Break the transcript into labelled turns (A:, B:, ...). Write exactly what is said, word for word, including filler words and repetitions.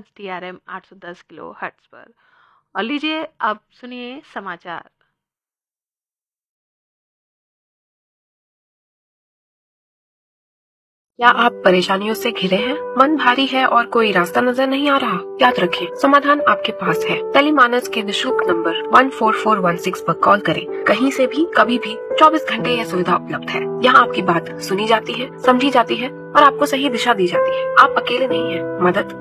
A: Frequency T R M आठ सौ दस किलो हर्ट्ज पर। और लीजिए अब सुनिए समाचार।
B: क्या आप परेशानियों से घिरे हैं? मन भारी है और कोई रास्ता नजर नहीं आ रहा? याद रखें, समाधान आपके पास है। टेलीमानस के निशुल्क number one four four one six पर कॉल करें। कहीं से भी, कभी भी, चौबीस घंटे यह सुविधा उपलब्ध है। यहाँ आपकी बात सुनी जाती है, समझी जाती है और आपको सही दिशा दी जाती है। आप अकेले नहीं हैं। मदद